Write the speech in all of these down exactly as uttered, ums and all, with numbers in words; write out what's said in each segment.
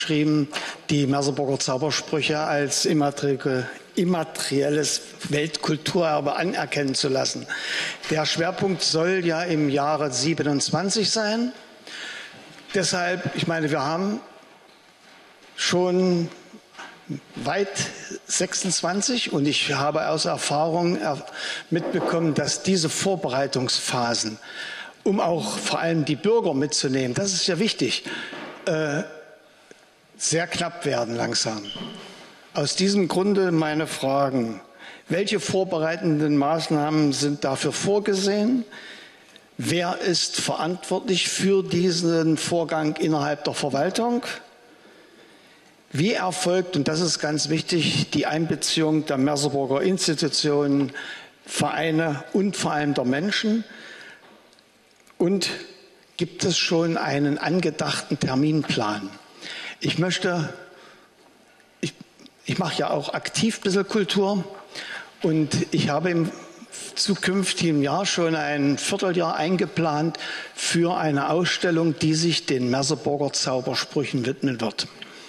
geschrieben, die Merseburger Zaubersprüche als immaterielles Weltkulturerbe anerkennen zu lassen. Der Schwerpunkt soll ja im Jahre siebenundzwanzig sein. Deshalb, ich meine, wir haben schon weit sechsundzwanzig und ich habe aus Erfahrung mitbekommen, dass diese Vorbereitungsphasen, um auch vor allem die Bürger mitzunehmen, das ist ja wichtig, äh, sehr knapp werden langsam. Aus diesem Grunde meine Fragen. Welche vorbereitenden Maßnahmen sind dafür vorgesehen? Wer ist verantwortlich für diesen Vorgang innerhalb der Verwaltung? Wie erfolgt, und das ist ganz wichtig, die Einbeziehung der Merseburger Institutionen, Vereine und vor allem der Menschen? Und gibt es schon einen angedachten Terminplan? Ich möchte, ich, ich mache ja auch aktiv ein bisschen Kultur und ich habe im zukünftigen Jahr schon ein Vierteljahr eingeplant für eine Ausstellung, die sich den Merseburger Zaubersprüchen widmen wird.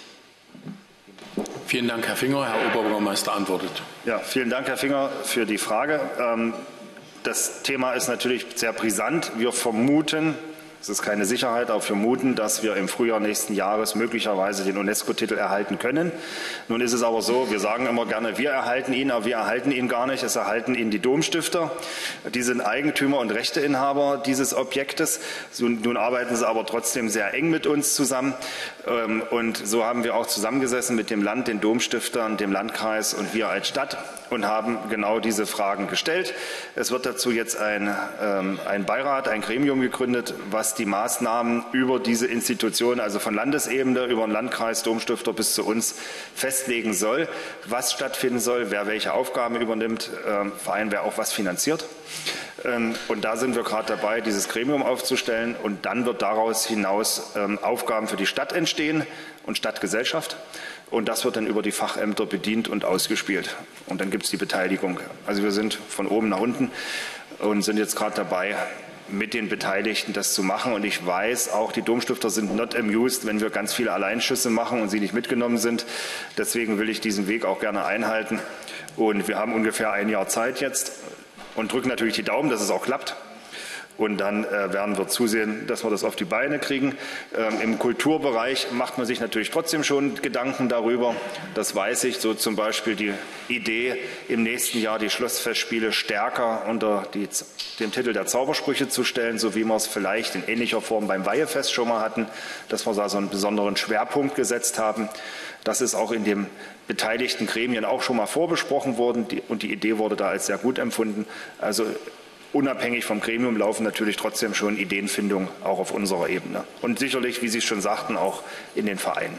Vielen Dank, Herr Finger. Herr Oberbürgermeister antwortet. Ja, vielen Dank, Herr Finger, für die Frage. Das Thema ist natürlich sehr brisant. Wir vermuten, es ist keine Sicherheit, aber wir vermuten, dass wir im Frühjahr nächsten Jahres möglicherweise den UNESCO-Titel erhalten können. Nun ist es aber so, wir sagen immer gerne, wir erhalten ihn, aber wir erhalten ihn gar nicht. Es erhalten ihn die Domstifter. Die sind Eigentümer und Rechteinhaber dieses Objektes. Nun arbeiten sie aber trotzdem sehr eng mit uns zusammen. Und so haben wir auch zusammengesessen mit dem Land, den Domstiftern, dem Landkreis und wir als Stadt und haben genau diese Fragen gestellt. Es wird dazu jetzt ein, ein Beirat, ein Gremium gegründet, was die Maßnahmen über diese Institution, also von Landesebene über den Landkreis, Domstifter bis zu uns festlegen soll, was stattfinden soll, wer welche Aufgaben übernimmt, äh, vor allem wer auch was finanziert. Ähm, und da sind wir gerade dabei, dieses Gremium aufzustellen und dann wird daraus hinaus ähm, Aufgaben für die Stadt entstehen und Stadtgesellschaft. Und das wird dann über die Fachämter bedient und ausgespielt. Und dann gibt es die Beteiligung. Also wir sind von oben nach unten und sind jetzt gerade dabei, mit den Beteiligten das zu machen. Und ich weiß, auch die Domstifter sind not amused, wenn wir ganz viele Alleinschüsse machen und sie nicht mitgenommen sind. Deswegen will ich diesen Weg auch gerne einhalten. Und wir haben ungefähr ein Jahr Zeit jetzt und drücken natürlich die Daumen, dass es auch klappt. Und dann äh, werden wir zusehen, dass wir das auf die Beine kriegen. Ähm, Im Kulturbereich macht man sich natürlich trotzdem schon Gedanken darüber. Das weiß ich, so zum Beispiel die Idee, im nächsten Jahr die Schlossfestspiele stärker unter die, den Titel der Zaubersprüche zu stellen, so wie wir es vielleicht in ähnlicher Form beim Weihefest schon mal hatten, dass wir da so einen besonderen Schwerpunkt gesetzt haben. Das ist auch in den beteiligten Gremien auch schon mal vorbesprochen worden und die Idee wurde da als sehr gut empfunden. Also unabhängig vom Gremium laufen natürlich trotzdem schon Ideenfindungen auch auf unserer Ebene. Und sicherlich, wie Sie es schon sagten, auch in den Vereinen.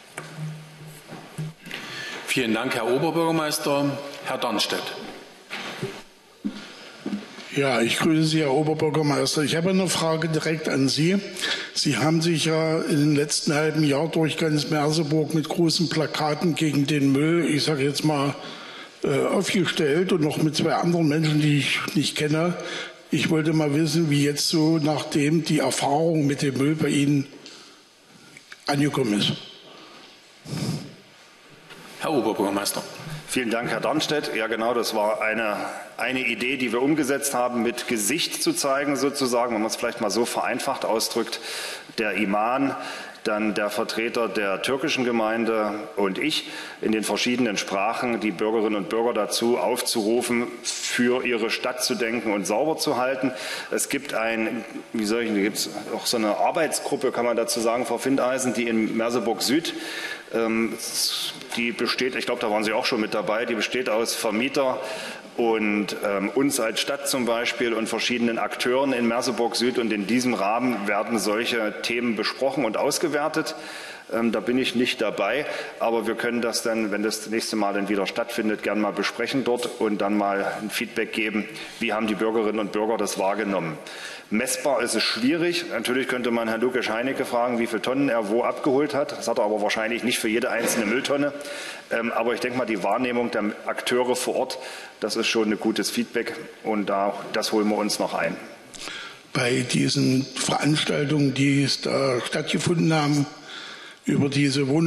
Vielen Dank, Herr Oberbürgermeister. Herr Dornstedt. Ja, ich grüße Sie, Herr Oberbürgermeister. Ich habe eine Frage direkt an Sie. Sie haben sich ja in den letzten halben Jahr durch ganz Merseburg mit großen Plakaten gegen den Müll, ich sage jetzt mal, aufgestellt und noch mit zwei anderen Menschen, die ich nicht kenne. Ich wollte mal wissen, wie jetzt so nachdem die Erfahrung mit dem Müll bei Ihnen angekommen ist. Herr Oberbürgermeister. Vielen Dank, Herr Dornstedt. Ja, genau, das war eine, eine Idee, die wir umgesetzt haben, mit Gesicht zu zeigen sozusagen, wenn man es vielleicht mal so vereinfacht ausdrückt. Der Imam, dann der Vertreter der türkischen Gemeinde und ich in den verschiedenen Sprachen die Bürgerinnen und Bürger dazu aufzurufen, für ihre Stadt zu denken und sauber zu halten. Es gibt ein, wie soll ich, gibt es auch so eine Arbeitsgruppe, kann man dazu sagen, Frau Findeisen, die in Merseburg Süd, ähm, die besteht, ich glaube, da waren Sie auch schon mit dabei, die besteht aus Vermieter und ähm, uns als Stadt zum Beispiel und verschiedenen Akteuren in Merseburg Süd. Und in diesem Rahmen werden solche Themen besprochen und ausgewertet. Ähm, da bin ich nicht dabei, aber wir können das dann, wenn das nächste Mal dann wieder stattfindet, gern mal besprechen dort und dann mal ein Feedback geben, wie haben die Bürgerinnen und Bürger das wahrgenommen. Messbar ist es schwierig. Natürlich könnte man Herrn Lukas Heinecke fragen, wie viele Tonnen er wo abgeholt hat. Das hat er aber wahrscheinlich nicht für jede einzelne Mülltonne. Ähm, aber ich denke mal, die Wahrnehmung der Akteure vor Ort, das ist schon ein gutes Feedback und da, das holen wir uns noch ein. Bei diesen Veranstaltungen, die da stattgefunden haben, über diese Wohnung